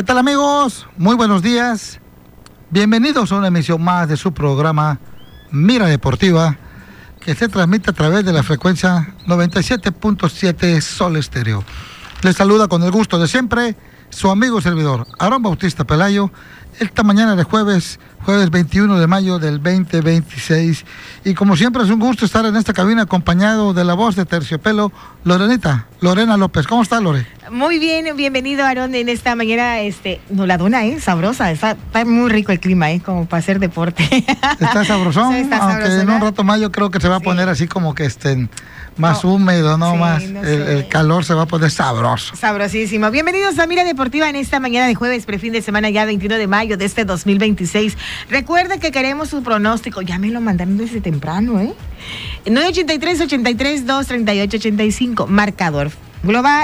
¿Qué tal, amigos? Muy buenos días. Bienvenidos a una emisión más de su programa Mira Deportiva, que se transmite a través de la frecuencia 97.7 Sol Estéreo. Les saluda con el gusto de siempre su amigo y servidor, Aarón Bautista Pelayo, esta mañana de jueves 21 de mayo del 2026. Y como siempre es un gusto estar en esta cabina acompañado de la voz de terciopelo, Lorena López. ¿Cómo está, Lore? Muy bien, bienvenido, Aarón, en esta mañana, noladona, sabrosa, está muy rico el clima, como para hacer deporte. Está sabrosón, sí, está aunque sabrosona. En un rato más yo creo que se va a poner así como que más húmedo, ¿no? Sí, Más, no el calor se va a poner sabroso. Sabrosísimo. Bienvenidos a Mira Deportiva en esta mañana de jueves, prefin de semana ya 21 de mayo de este 2026. Recuerda que queremos su pronóstico, ya me lo mandaron desde temprano, 983-83-238-85, marcador global,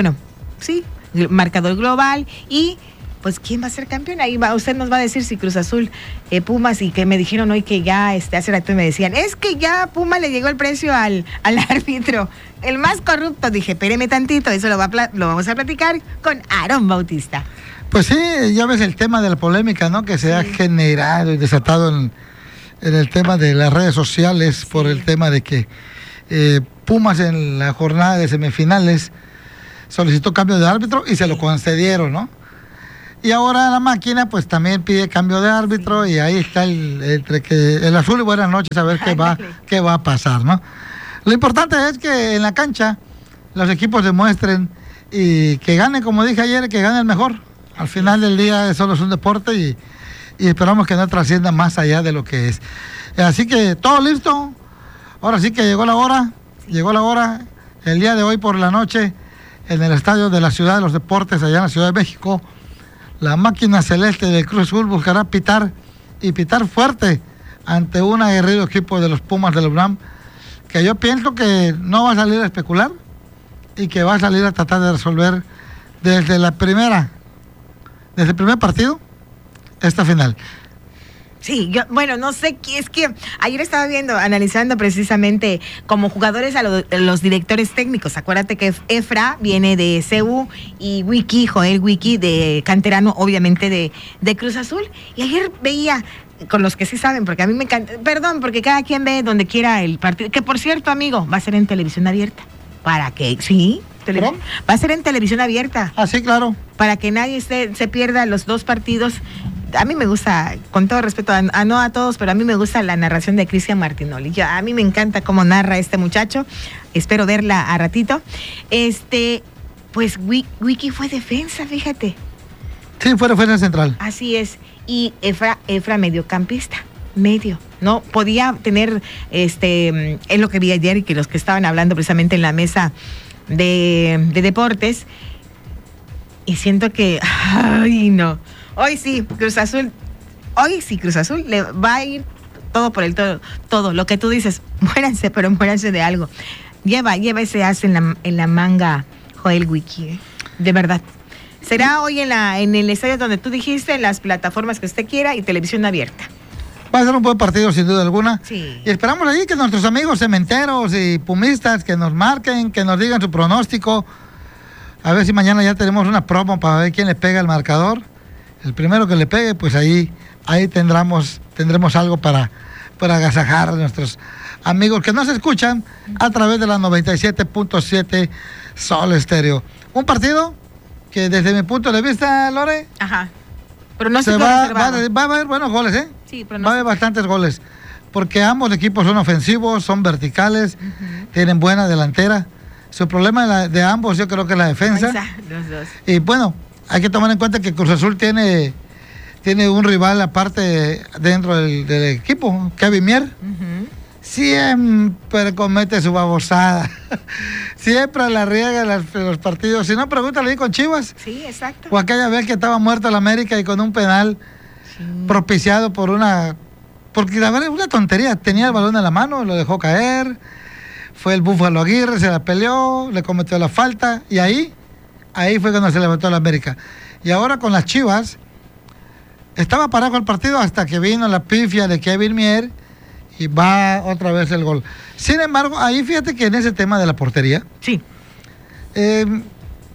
marcador global y... Pues, ¿quién va a ser campeón? Ahí usted nos va a decir si Cruz Azul, Pumas, y que me dijeron hoy que ya, hace rato me decían, es que ya Puma le llegó el precio al árbitro, el más corrupto. Dije, espéreme tantito, eso lo vamos a platicar con Aarón Bautista. Pues sí, ya ves el tema de la polémica, ¿no? Que se ha generado y desatado en el tema de las redes sociales por el tema de que Pumas en la jornada de semifinales solicitó cambio de árbitro y se lo concedieron, ¿no? Y ahora la máquina pues también pide cambio de árbitro y ahí está entre que el azul y buenas noches a ver qué va a pasar, ¿no? Lo importante es que en la cancha los equipos demuestren y que gane, como dije ayer, que gane el mejor. Al final del día solo es un deporte y esperamos que no trascienda más allá de lo que es. Así que todo listo. Ahora sí que llegó la hora. El día de hoy por la noche en el estadio de la Ciudad de los Deportes allá en la Ciudad de México, la máquina celeste del Cruz Azul buscará pitar fuerte ante un aguerrido equipo de los Pumas de la UNAM, que yo pienso que no va a salir a especular y que va a salir a tratar de resolver desde el primer partido esta final. Sí, no sé qué, es que ayer estaba analizando precisamente como jugadores a los directores técnicos. Acuérdate que Efra viene de CU y Joel Wiki de canterano, obviamente de Cruz Azul. Y ayer veía con los que sí saben, porque a mí me encanta, porque cada quien ve donde quiera el partido, que por cierto, amigo, va a ser en televisión abierta. ¿Para qué? Sí. Va a ser en televisión abierta. Ah, sí, claro. Para que nadie se pierda los dos partidos. A mí me gusta, con todo respeto, no a todos, pero a mí me gusta la narración de Cristian Martinoli. A mí me encanta cómo narra este muchacho. Espero verla a ratito. Pues Wiki fue defensa, fíjate. Sí, fue defensa central. Así es. Y Efra mediocampista. Medio. No podía tener, es lo que vi ayer y que los que estaban hablando precisamente en la mesa de deportes. Y siento que, Hoy sí, Cruz Azul le va a ir todo por el todo. Lo que tú dices, muéranse de algo. Lleva ese as en la manga, Joel Wiki, de verdad. Será hoy en el estadio donde tú dijiste, en las plataformas que usted quiera y televisión abierta. Va a ser un buen partido sin duda alguna. Sí. Y esperamos ahí que nuestros amigos cementeros y pumistas que nos marquen, que nos digan su pronóstico. A ver si mañana ya tenemos una promo para ver quién le pega el marcador. El primero que le pegue, pues ahí tendremos algo para agasajar a nuestros amigos que nos escuchan a través de la 97.7 Sol Estéreo. Un partido que desde mi punto de vista, Lore, pronóstico va a haber buenos goles, ¿eh? Sí, va a haber bastantes goles, porque ambos equipos son ofensivos, son verticales, tienen buena delantera. Su problema de ambos yo creo que es la defensa. Los dos. Y bueno, hay que tomar en cuenta que Cruz Azul tiene un rival aparte dentro del equipo, Kevin Mier. Siempre comete su babosada. Siempre la riega en los partidos. Si no, pregúntale ahí con Chivas. Sí, exacto. O aquella vez que estaba muerto el América y con un penal propiciado porque la verdad es una tontería. Tenía el balón en la mano, lo dejó caer. Fue el Búfalo Aguirre, se la peleó, le cometió la falta y ahí fue cuando se levantó el América. Y ahora con las Chivas, estaba parado el partido hasta que vino la pifia de Kevin Mier y va otra vez el gol. Sin embargo, ahí fíjate que en ese tema de la portería, sí,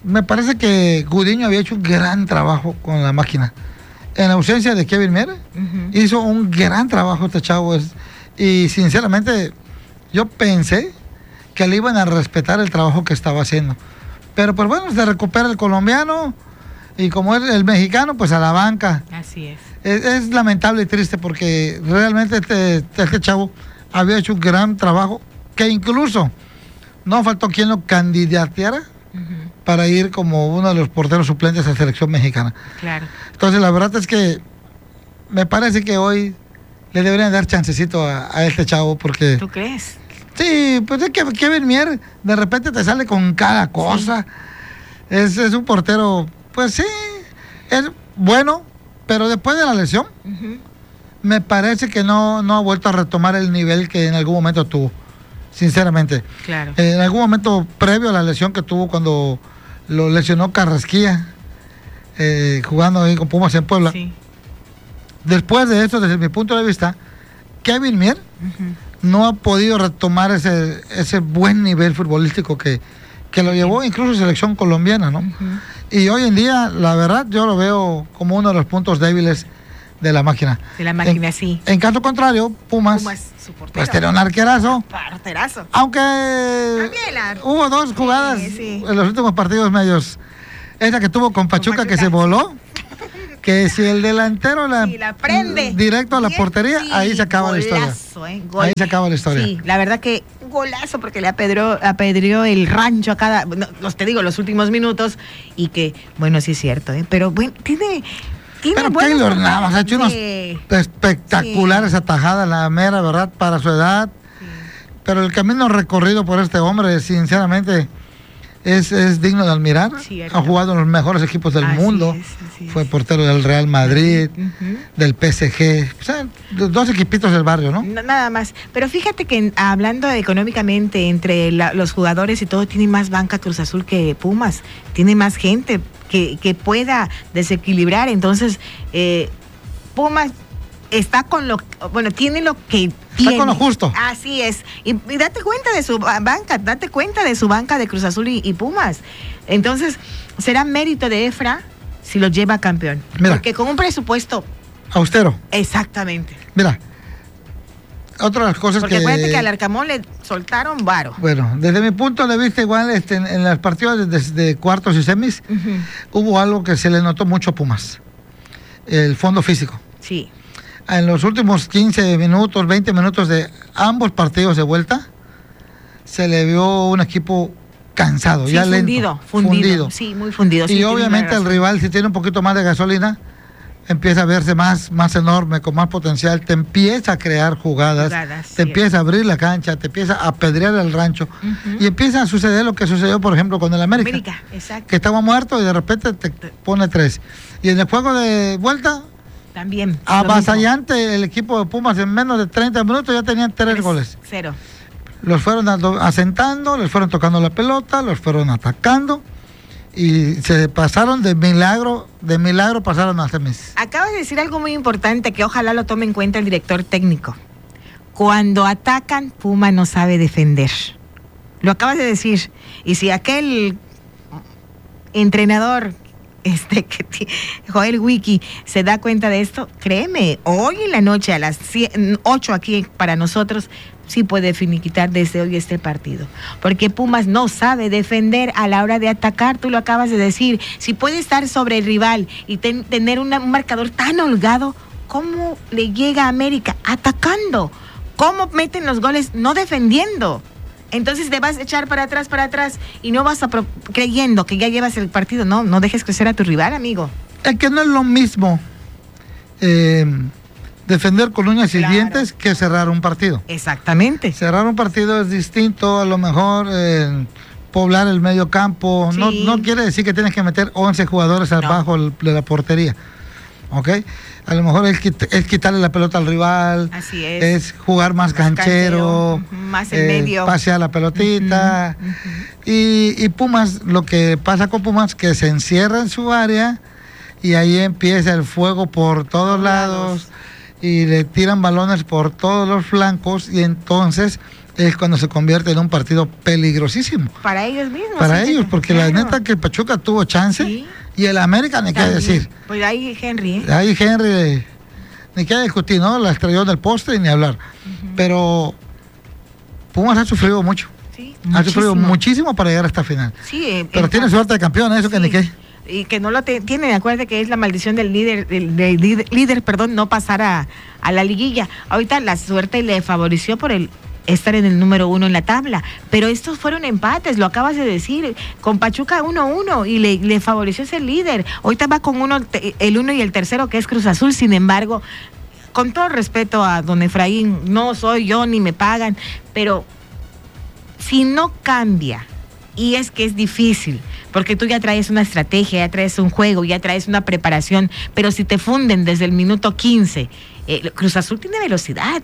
me parece que Gudiño había hecho un gran trabajo con la máquina. En la ausencia de Kevin Mier, hizo un gran trabajo este chavo. Y sinceramente, yo pensé que le iban a respetar el trabajo que estaba haciendo. Pero pues bueno, se recupera el colombiano y como es el mexicano, pues a la banca. Así es. Es lamentable y triste porque realmente este chavo había hecho un gran trabajo que incluso no faltó quien lo candidateara para ir como uno de los porteros suplentes a la selección mexicana. Claro. Entonces la verdad es que me parece que hoy le deberían dar chancecito a este chavo porque... ¿Tú crees? Sí, pues es que Kevin Mier de repente te sale con cada cosa. Sí. Es un portero, pues sí, es bueno, pero después de la lesión, me parece que no ha vuelto a retomar el nivel que en algún momento tuvo, sinceramente. Claro. En algún momento previo a la lesión que tuvo cuando lo lesionó Carrasquilla, jugando ahí con Pumas en Puebla. Sí. Después de eso, desde mi punto de vista, Kevin Mier no ha podido retomar ese buen nivel futbolístico que lo llevó incluso selección colombiana, ¿no? Y hoy en día, la verdad, yo lo veo como uno de los puntos débiles de la máquina. De la máquina, sí. En caso contrario, Pumas pues tenía un arquerazo. Porterazo. Aunque hubo dos jugadas en los últimos partidos medios. Esa que tuvo con Pachuca que se voló. Que si el delantero la prende directo a la portería, ahí se acaba golazo, la historia. Ahí se acaba la historia. Sí, la verdad que golazo porque le apedreó el rancho a cada, los últimos minutos y que, bueno, sí es cierto, pero bueno, tiene pero Keylor Navas ha hecho unos espectaculares atajadas, la mera verdad, para su edad. Sí. Pero el camino recorrido por este hombre, sinceramente, es digno de admirar. Cierto. Ha jugado en los mejores equipos del mundo. Fue portero del Real Madrid, del PSG. O sea, dos equipitos del barrio, ¿no? Nada más. Pero fíjate que hablando económicamente entre los jugadores y todo, tiene más banca Cruz Azul que Pumas. Tiene más gente que pueda desequilibrar. Entonces, Pumas está con tiene lo que tiene. Está con lo justo. Así es. Y date cuenta de su banca, date cuenta de su banca de Cruz Azul y Pumas. Entonces, será mérito de Efra si lo lleva campeón. Mira, porque con un presupuesto austero. Exactamente. Mira, otra de las cosas porque acuérdate que al Arcamón le soltaron varo. Bueno, desde mi punto de vista, igual en los partidos de cuartos y semis, hubo algo que se le notó mucho a Pumas. El fondo físico. Sí. En los últimos 15 minutos, 20 minutos de ambos partidos de vuelta, se le vio un equipo cansado, sí, ya fundido. Sí, muy fundido. Y obviamente el rival, si tiene un poquito más de gasolina, empieza a verse más enorme, con más potencial, te empieza a crear jugadas, te empieza a abrir la cancha, te empieza a apedrear el rancho, y empieza a suceder lo que sucedió, por ejemplo, con el América. Exacto. Que estaba muerto y de repente te pone 3. Y en el juego de vuelta, también avasallante, el equipo de Pumas en menos de 30 minutos ya tenían 3 goles. 0. Los fueron asentando, les fueron tocando la pelota, los fueron atacando y se pasaron de milagro pasaron a semis. Acabas de decir algo muy importante que ojalá lo tome en cuenta el director técnico. Cuando atacan, Puma no sabe defender. Lo acabas de decir. Y si aquel entrenador Joel Wiki se da cuenta de esto, créeme, hoy en la noche a las 8 aquí para nosotros sí puede finiquitar desde hoy este partido, porque Pumas no sabe defender a la hora de atacar. Tú lo acabas de decir, si puede estar sobre el rival y tener un marcador tan holgado, ¿cómo le llega a América? Atacando. ¿Cómo meten los goles? No defendiendo. Entonces te vas a echar para atrás y no vas creyendo que ya llevas el partido. No dejes crecer a tu rival, amigo. Es que no es lo mismo defender con uñas y dientes que cerrar un partido. Exactamente. Cerrar un partido es distinto, a lo mejor poblar el medio campo. Sí. No quiere decir que tienes que meter 11 jugadores abajo de la portería. ¿Ok? A lo mejor es quitarle la pelota al rival. Así es. Es jugar más canchero. Más en medio. Pasear la pelotita. Y Pumas, lo que pasa con Pumas, que se encierra en su área y ahí empieza el fuego por todos lados y le tiran balones por todos los flancos y entonces es cuando se convierte en un partido peligrosísimo. Para ellos mismos. Para ellos, porque claro. la neta que Pachuca tuvo chance, sí. Y el América, ni qué decir. Pues ahí Henry. Ahí Henry, ni qué discutir, ¿no? La estrelló del poste y ni hablar. Pero Pumas ha sufrido mucho. Sí, ha sufrido muchísimo para llegar a esta final. Sí, pero tiene suerte de campeón, eso sí. Que ni qué. Y que no lo tiene, acuérdate que es la maldición del líder, no pasar a la liguilla. Ahorita la suerte le favoreció por estar en el número 1 en la tabla, pero estos fueron empates, lo acabas de decir, con Pachuca 1-1 y le favoreció ser líder. Ahorita va con el 1 y el tercero, que es Cruz Azul. Sin embargo, con todo respeto a don Efraín, no soy yo ni me pagan, pero si no cambia, y es que es difícil, porque tú ya traes una estrategia, ya traes un juego, ya traes una preparación, pero si te funden desde el minuto 15, Cruz Azul tiene velocidad,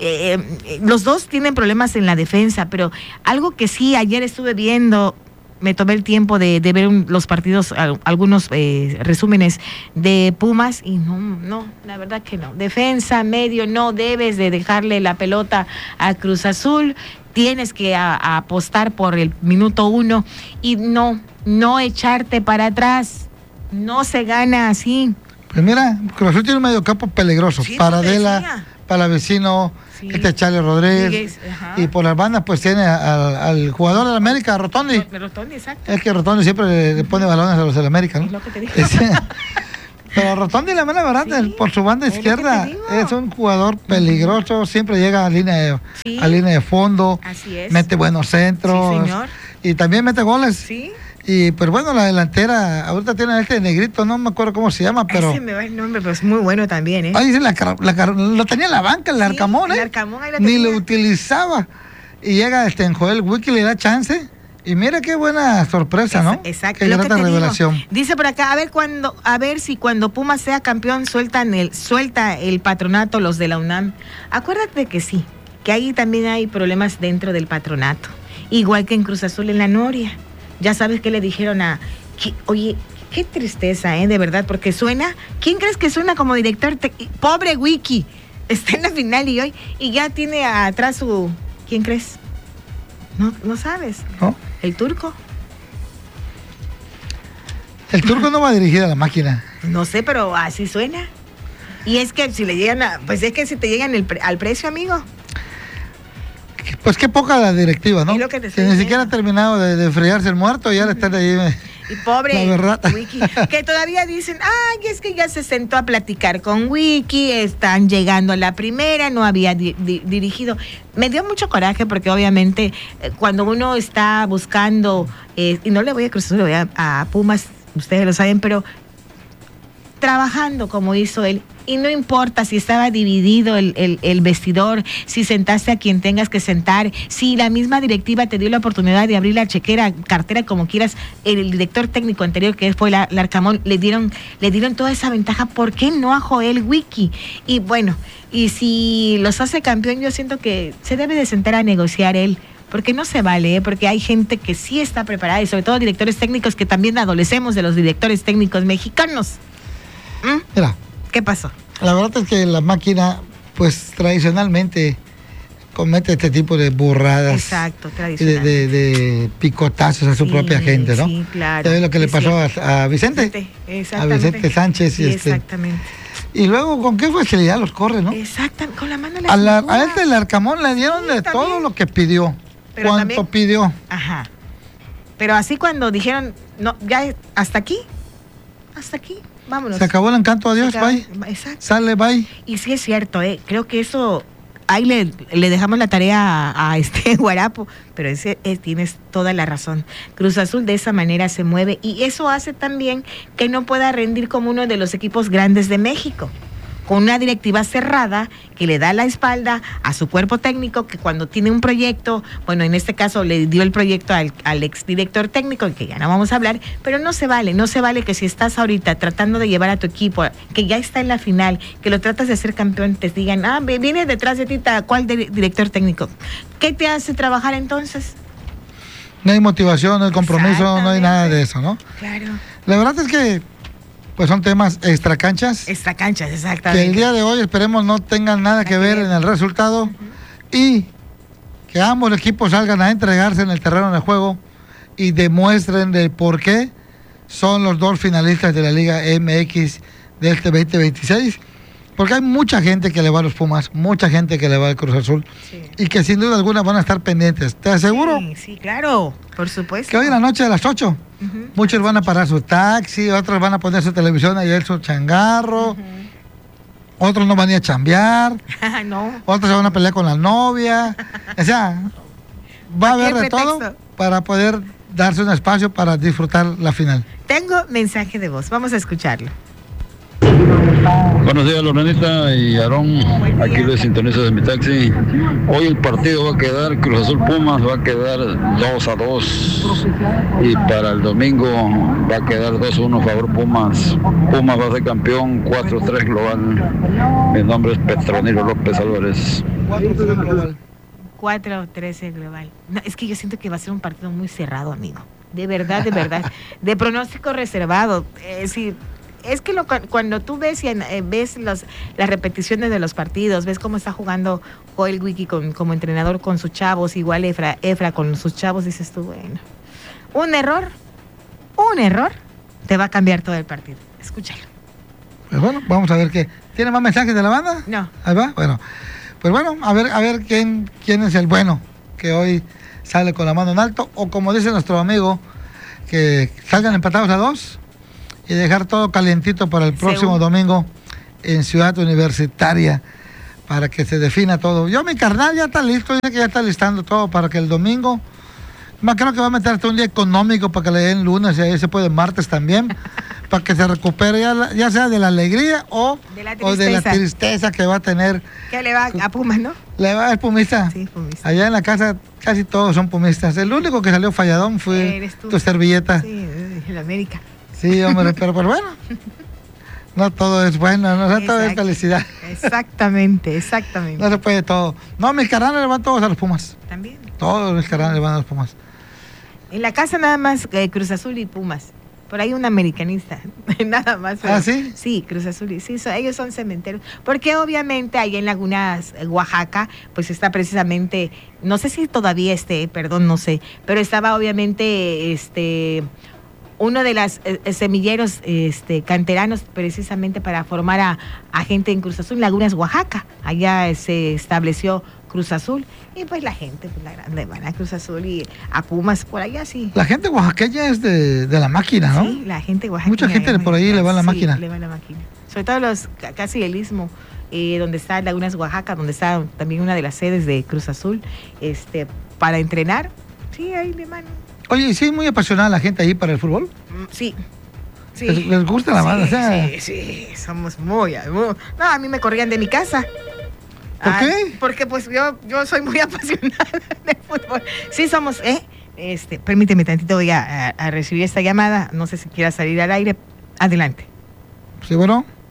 los dos tienen problemas en la defensa, pero algo que sí, ayer estuve viendo, me tomé el tiempo de ver los partidos, algunos resúmenes de Pumas, y no, la verdad que no. Defensa, medio, no debes de dejarle la pelota a Cruz Azul, tienes que apostar por el minuto 1 y no echarte para atrás, no se gana así. Pues mira, Cruz Azul tiene un mediocampo peligroso, sí, Paradela, Palavecino, sí. Charlie Rodríguez, y por las bandas pues tiene al jugador de la América, Rotondi. Rotondi, exacto. Es que Rotondi siempre le pone balones a los de la América, ¿no? Es lo que te digo. Pero Rotondi, la verdad, sí, por su banda izquierda, es un jugador peligroso, siempre llega a línea de fondo, así es. Mete buenos centros, sí, señor. Y también mete goles. Sí. Y pues bueno, la delantera, ahorita tiene este negrito, no me acuerdo cómo se llama, pero... Ese me va el nombre, pero es muy bueno también, ¿eh? Ahí dice, lo tenía en la banca, el Arcamón, ¿eh? El Arcamón ahí lo tenía. Ni lo utilizaba. Y llega en Joel Wiki, le da chance. Y mira qué buena sorpresa, ¿no? Exacto. Qué grata revelación. Digo. Dice por acá, a ver si cuando Pumas sea campeón suelta el patronato los de la UNAM. Acuérdate que sí, que ahí también hay problemas dentro del patronato. Igual que en Cruz Azul en la Noria. Ya sabes que le dijeron oye, qué tristeza, de verdad, porque suena, ¿quién crees que suena como director? Pobre Wiki, está en la final y ya tiene atrás ¿quién crees? No sabes. ¿No? ¿El Turco? El Turco no va a dirigir a la máquina. No sé, pero así suena. Y es que si le llegan si te llegan al precio, amigo. Pues qué poca la directiva, ¿no? Es lo que que ni siquiera ha terminado de fregarse el muerto y ahora están ahí. Y pobre la verdad. Wiki, que todavía dicen, es que ya se sentó a platicar con Wiki, están llegando a la primera, no había dirigido. Me dio mucho coraje porque obviamente cuando uno está buscando, y no le voy a cruzar, le voy a Pumas, ustedes lo saben, pero trabajando como hizo él, y no importa si estaba dividido el vestidor, si sentaste a quien tengas que sentar, si la misma directiva te dio la oportunidad de abrir la cartera como quieras, el director técnico anterior que fue Larcamón, le dieron toda esa ventaja. ¿Por qué no a Joel Wiki? Y bueno, y si los hace campeón, yo siento que se debe de sentar a negociar él, porque no se vale, porque hay gente que sí está preparada, y sobre todo directores técnicos que también adolecemos de los directores técnicos mexicanos. Mira, ¿qué pasó? La verdad es que la máquina, pues tradicionalmente comete este tipo de burradas. Exacto, tradicional. De picotazos a su propia gente, ¿no? Sí, claro. ¿Sabes lo que le pasó a Vicente? A Vicente Sánchez. Sí, exactamente. Y luego, ¿con qué facilidad los corre, no? Exactamente, con la mano en la a el Arcamón le dieron de también todo lo que pidió. Pero ¿cuánto también pidió? Ajá. Pero así cuando dijeron, no, ya hasta aquí. Vámonos. Se acabó el encanto, adiós, bye. Exacto. Sale, bye. Y sí es cierto, creo que eso, ahí le dejamos la tarea a Guarapo, pero tienes toda la razón. Cruz Azul de esa manera se mueve y eso hace también que no pueda rendir como uno de los equipos grandes de México. Con una directiva cerrada que le da la espalda a su cuerpo técnico, que cuando tiene un proyecto, bueno, en este caso le dio el proyecto al exdirector técnico, que ya no vamos a hablar, pero no se vale que si estás ahorita tratando de llevar a tu equipo, que ya está en la final, que lo tratas de hacer campeón, te digan, viene detrás de ti, ¿cuál director técnico? ¿Qué te hace trabajar entonces? No hay motivación, no hay compromiso, no hay nada de eso, ¿no? Claro. La verdad es que pues son temas extracanchas. Extracanchas, exactamente. Que el día de hoy esperemos no tengan nada que ver en el resultado y que ambos equipos salgan a entregarse en el terreno de juego y demuestren de por qué son los dos finalistas de la Liga MX de este 2026, porque hay mucha gente que le va a los Pumas, mucha gente que le va al Cruz Azul, sí, y que sin duda alguna van a estar pendientes. Te aseguro. Sí, sí, claro, por supuesto. Que hoy en la noche de las 8, muchos van a parar su taxi, otros van a poner su televisión ahí en su changarro, otros no van a ir a chambear, no, otros se van a pelear con la novia, o sea, va a haber de todo para poder darse un espacio para disfrutar la final. Tengo mensaje de voz, vamos a escucharlo. Buenos días, Lorenita y Aarón, aquí les sintonizo de mi taxi. Hoy el partido va a quedar, Cruz Azul Pumas va a quedar 2-2 y para el domingo va a quedar 2-1 favor Pumas. Pumas va a ser campeón 4-3 global. Mi nombre es Petronilo López Álvarez. 4-3 global. 4-13 global. No, es que yo siento que va a ser un partido muy cerrado, amigo. De verdad, de pronóstico reservado. Sí. Es que cuando tú ves las repeticiones de los partidos, ves cómo está jugando Joel Wiki como entrenador con sus chavos, igual Efra con sus chavos, dices tú, bueno, un error te va a cambiar todo el partido. Escúchalo. Pues bueno, vamos a ver qué. ¿Tiene más mensajes de la banda? No. Ahí va, bueno. Pues bueno, a ver quién es el bueno que hoy sale con la mano en alto, o como dice nuestro amigo, que salgan empatados a 2 y dejar todo calientito para el próximo domingo en Ciudad Universitaria para que se defina todo. Yo, mi carnal ya está listo, dice que ya está listando todo para que el domingo, más creo que va a meter hasta un día económico para que le den lunes y ahí se puede martes también, para que se recupere ya sea de la alegría o de la tristeza que va a tener. Que le va a Pumas, ¿no? Le va a Pumista. Sí, Pumista. Allá en la casa casi todos son pumistas. El único que salió falladón fue tu servilleta. Sí, en América. Sí, hombre, pero bueno, no todo es bueno, no todo es felicidad. Exactamente. No se puede todo. No, mis carnales le van todos a los Pumas. También. Todos mis carnales le van a los Pumas. En la casa nada más Cruz Azul y Pumas. Por ahí un americanista, nada más. Pero, ¿ah, sí? Sí, Cruz Azul, sí, ellos son cementeros. Porque obviamente ahí en Lagunas, Oaxaca, pues está precisamente, no sé si todavía no sé, pero estaba obviamente uno de los semilleros canteranos precisamente para formar a gente en Cruz Azul, Lagunas, Oaxaca. Allá se estableció Cruz Azul y pues la gente, pues la grande van a Cruz Azul y a Pumas por allá, sí. La gente oaxaqueña es de la máquina, ¿no? Sí, la gente oaxaqueña. Mucha gente por ahí le va a la máquina. Le va a la máquina. Sobre todo casi el istmo, donde está Lagunas, Oaxaca, donde está también una de las sedes de Cruz Azul, para entrenar. Sí, ahí le van. Oye, ¿sí es muy apasionada la gente ahí para el fútbol? Sí. Sí. ¿Les gusta la banda? Sí, somos muy... No, a mí me corrían de mi casa. ¿Por qué? Porque pues yo soy muy apasionada de fútbol. Sí somos, permíteme tantito, voy a recibir esta llamada. No sé si quiera salir al aire. Adelante. ¿Sí, bueno?